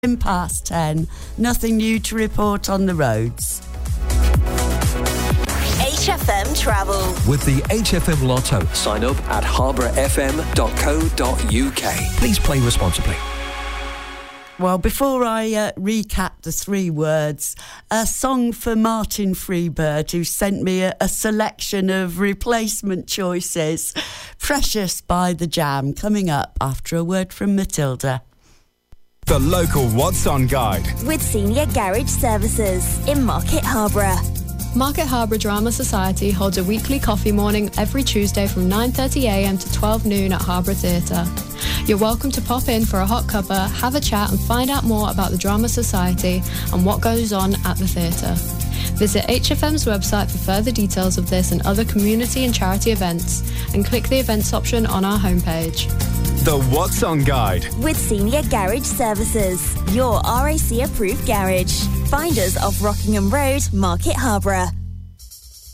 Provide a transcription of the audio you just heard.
Past 10. Nothing new to report on the roads. HFM Travel. With the HFM Lotto. Sign up at harbourfm.co.uk. Please play responsibly. Well, before I recap the 3 words, a song for Martin Freebird, who sent me a selection of replacement choices. Precious by The Jam, coming up after a word from Matilda. The local What's On guide. With Senior Garage Services in Market Harborough. Market Harborough Drama Society holds a weekly coffee morning every Tuesday from 9:30am to 12 noon at Harborough Theatre. You're welcome to pop in for a hot cuppa, have a chat and find out more about the Drama Society and what goes on at the theatre. Visit HFM's website for further details of this and other community and charity events, and click the events option on our homepage. The What's On guide. With Senior Garage Services, your RAC approved garage. Find us off Rockingham Road, Market Harborough.